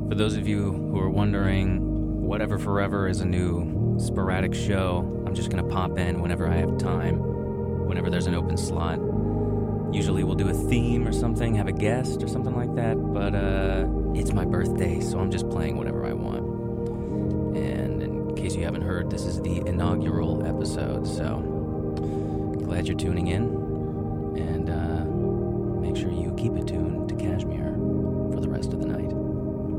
For those of you who are wondering, Whatever Forever is a new sporadic show. I'm just going to pop in whenever I have time, whenever there's an open slot. Usually we'll do a theme or something, have a guest or something like that, but it's my birthday, so I'm just playing whatever I want. And in case you haven't heard, this is the inaugural episode, so glad you're tuning in, and make sure you keep it tuned.